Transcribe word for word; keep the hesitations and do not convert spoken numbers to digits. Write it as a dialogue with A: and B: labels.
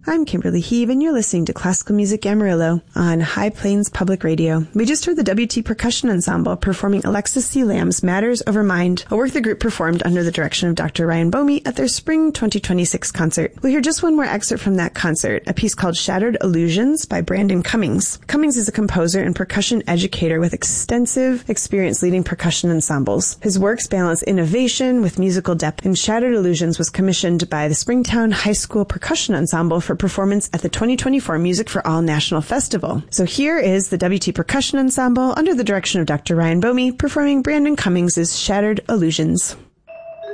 A: I'm Kimberly Heave, and you're listening to Classical Music Amarillo on High Plains Public Radio. We just heard the W T Percussion Ensemble performing Alexis C. Lamb's Matters Over Mind, a work the group performed under the direction of Doctor Ryan Bomey at their Spring twenty twenty-six concert. We'll hear just one more excerpt from that concert, a piece called Shattered Illusions by Brandon Cummings. Cummings is a composer and percussion educator with extensive experience leading percussion ensembles. His works balance innovation with musical depth, and Shattered Illusions was commissioned by the Springtown High School Percussion Ensemble for performance at the twenty twenty-four Music for All National Festival. So here is the W T Percussion Ensemble under the direction of Doctor Ryan Bomey performing Brandon Cummings' Shattered Illusions.